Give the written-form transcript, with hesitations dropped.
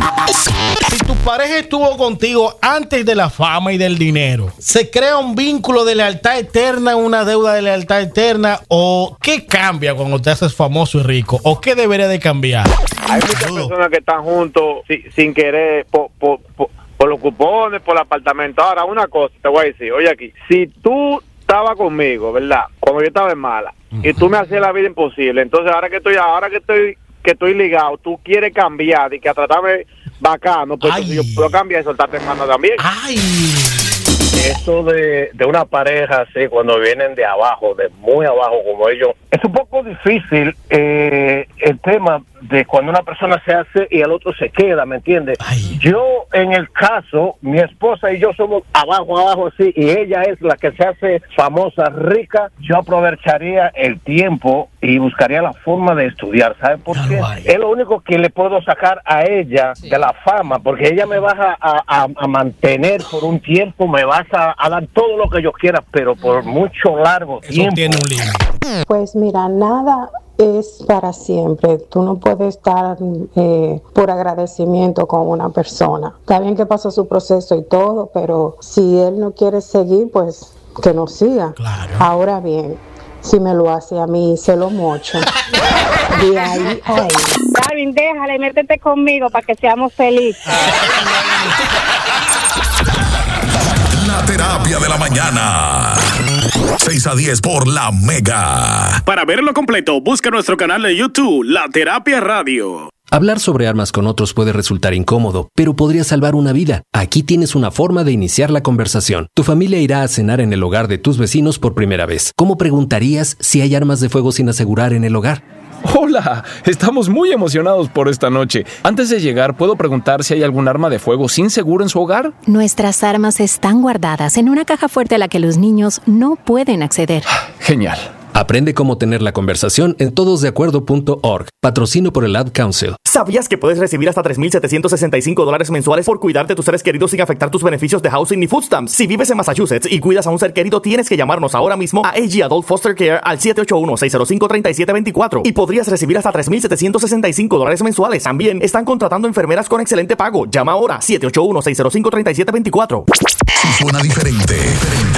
Si tu pareja estuvo contigo antes de la fama y del dinero, ¿se crea un vínculo de lealtad eterna, una deuda de lealtad eterna? ¿O qué cambia cuando te haces famoso y rico? ¿O qué debería de cambiar? Hay muchas personas que están juntos sin querer por los cupones, por el apartamento. Ahora, una cosa te voy a decir, oye aquí, si tú estabas conmigo, ¿verdad? Cuando yo estaba en mala, y tú me hacías la vida imposible, entonces ahora que estoy ligado, tú quieres cambiar y que a tratarme bacano, pues yo puedo cambiar y soltarte en mano también. Ay. Eso de una pareja así, cuando vienen de abajo, de muy abajo como ellos, es un poco difícil el tema de cuando una persona se hace y el otro se queda, ¿me entiendes? Yo, en el caso, mi esposa y yo somos abajo así, y ella es la que se hace famosa, rica. Yo aprovecharía el tiempo y buscaría la forma de estudiar, ¿sabes por qué? Es lo único que le puedo sacar a ella de la fama, porque ella me va a mantener por un tiempo, me vas a dar todo lo que yo quiera, pero por mucho largo tiempo. Eso tiene un límite. Pues mira, nada es para siempre. Tú no puedes estar por agradecimiento con una persona. Está bien que pasó su proceso y todo, pero si él no quiere seguir, pues que no siga. Claro. Ahora bien, si me lo hace a mí, se lo mocho. De ahí a ahí. Darwin, déjale, métete conmigo para que seamos felices. La terapia de la mañana. 6 a 10 por La Mega. Para verlo completo, busca nuestro canal de YouTube, La Terapia Radio. Hablar sobre armas con otros puede resultar incómodo, pero podría salvar una vida. Aquí tienes una forma de iniciar la conversación. Tu familia irá a cenar en el hogar de tus vecinos por primera vez. ¿Cómo preguntarías si hay armas de fuego sin asegurar en el hogar? Hola, estamos muy emocionados por esta noche. Antes de llegar, ¿puedo preguntar si hay algún arma de fuego sin seguro en su hogar? Nuestras armas están guardadas en una caja fuerte a la que los niños no pueden acceder. Genial. Aprende cómo tener la conversación en todosdeacuerdo.org. Patrocino por el Ad Council. ¿Sabías que puedes recibir hasta $3,765 mensuales por cuidar de tus seres queridos sin afectar tus beneficios de housing ni food stamps? Si vives en Massachusetts y cuidas a un ser querido, tienes que llamarnos ahora mismo a AG Adult Foster Care al 781-605-3724 y podrías recibir hasta $3,765 mensuales. También están contratando enfermeras con excelente pago. Llama ahora 781-605-3724. Si suena diferente,